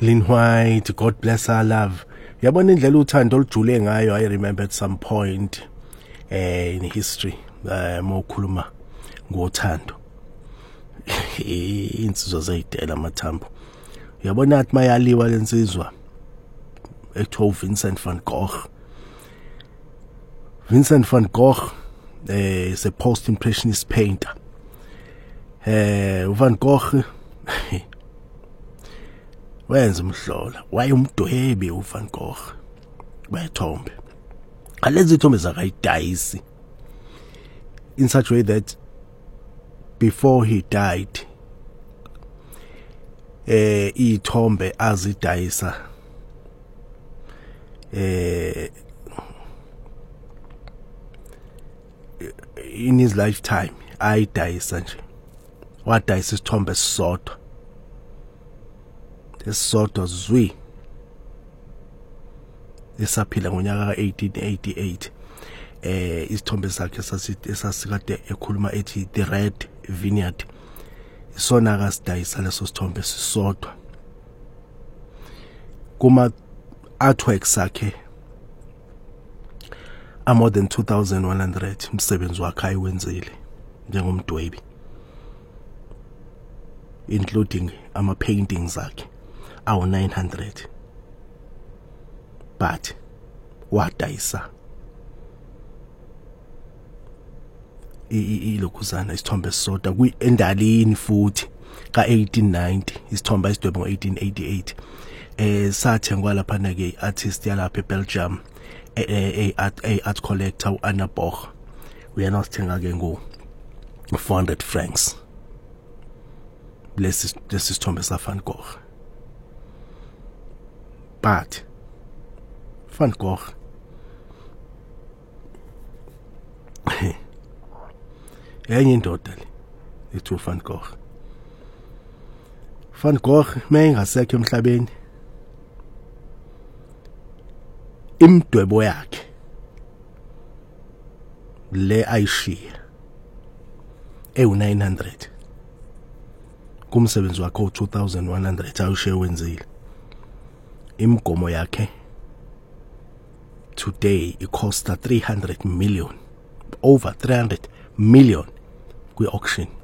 Lynn White, God bless her love. Yabona indlela uthando olujule ngayo. I remember at some point in history mokhuluma ngothando. Insizwa zayidela amathambo. Uyabona athi mayaliwa lensizwa ekuthiwa Vincent van Gogh. Vincent van Gogh is a post-impressionist painter. Van Gogh wenza umhlola wayumdwebi uVan Gogh bayithombe. Alezi ithombe zakayidayisi in such a way that before he died ithombe azidayisa in his lifetime ayidayisa nje wadayisa isithombe sisodwa esisodwa zwi esaphila ngonyaka ka1888 isithombe sakhe esasikade ekhuluma ethi The Red Vineyard isona kasidayisa leso sithombe sisodwa kuma artworks sakhe more than 2100 umsebenzi wakhe ayiwenzile njengomdwebi including ama paintings akhe awu 900 but wadayisa ilokhuzana isithombe sisodwa endalini futhi ka1890 isithombe esidwebe ngo1888 sathengwa lapha na ke artist yalapha eBelgium art collector uAnna Boch uyena wasithenga ke ngo 400 francs lesi sithombe sa Van Gogh but Van Gogh enye indoda le ethu Van Gogh. Van Gogh mengasekho emhlabeni imdwebo yakhe le ayishiya ewu900 kumsebenzi wakhe u2100 ayishiye wenzile imgomo yakhe today it costs 300 million over 300 million kwi auction